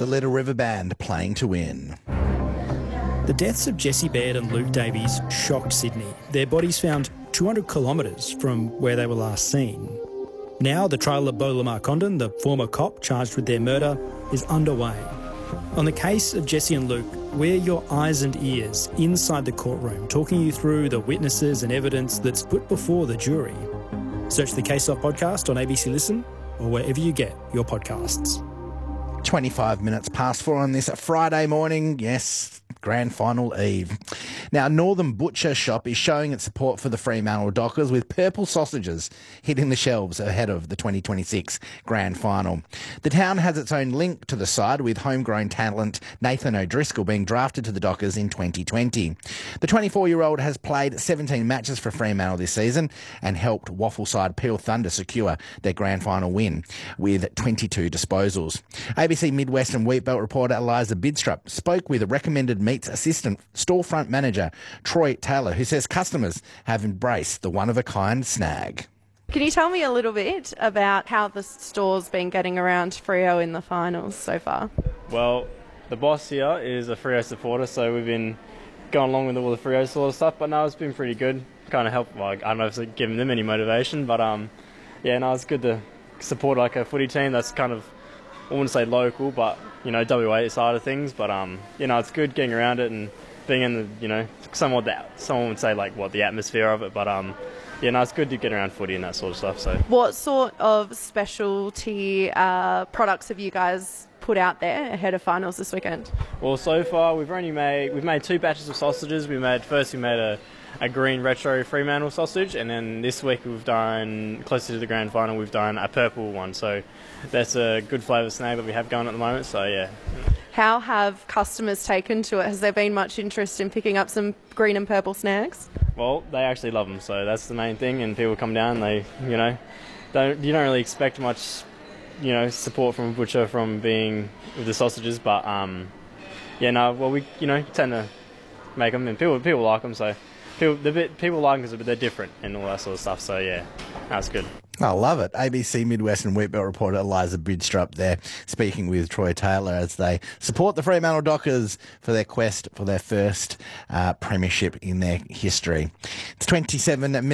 The Little River Band playing to win. The deaths of Jesse Baird and Luke Davies shocked Sydney. Their bodies found 200 kilometres from where they were last seen. Now the trial of Beau Lamar Condon, the former cop charged with their murder, is underway. On the case of Jesse and Luke, we're your eyes and ears inside the courtroom, talking you through the witnesses and evidence that's put before the jury. Search the Case Off podcast on ABC Listen or wherever you get your podcasts. 25 minutes past 4 on this Friday morning. Yes, grand final eve. Now, Northern Butcher Shop is showing its support for the Fremantle Dockers with purple sausages hitting the shelves ahead of the 2026 grand final. The town has its own link to the side, with homegrown talent Nathan O'Driscoll being drafted to the Dockers in 2020. The 24-year-old has played 17 matches for Fremantle this season and helped Waffle side Peel Thunder secure their grand final win with 22 disposals. ABC Midwest and Wheatbelt reporter Eliza Bidstrup spoke with a Recommended Meats assistant storefront manager Troy Taylor, who says customers have embraced the one-of-a-kind snag. Can you tell me a little bit about how the store's been getting around Freo in the finals so far? Well, the boss here is a Freo supporter, so we've been going along with all the Freo sort of stuff, but no, it's been pretty good. Kind of helped, I don't know if it's giving them any motivation, but yeah, no, it's good to support like a footy team that's kind of, I wouldn't say local, but, you know, WA side of things. But, you know, it's good getting around it and being in the, you know, someone would say, like, what, the atmosphere of it. But, yeah, no, it's good to get around footy and that sort of stuff. So, what sort of specialty products have you guys put out there ahead of finals this weekend? Well, so far we've made 2 batches of sausages. We made a green retro Fremantle sausage, and then this week we've done, closer to the grand final, we've done a purple one. So that's a good flavour snag that we have going at the moment. So yeah. How have customers taken to it? Has there been much interest in picking up some green and purple snags? Well, they actually love them, so that's the main thing. And people come down, they, you know, you don't really expect much, you know, support from a butcher from being with the sausages, but yeah, no, well, we, you know, tend to make them, and people like them, so. People like them because they're different and all that sort of stuff. So, yeah, that's good. I love it. ABC Midwest and Wheatbelt reporter Eliza Bidstrup there speaking with Troy Taylor as they support the Fremantle Dockers for their quest for their first premiership in their history. It's 27 minutes.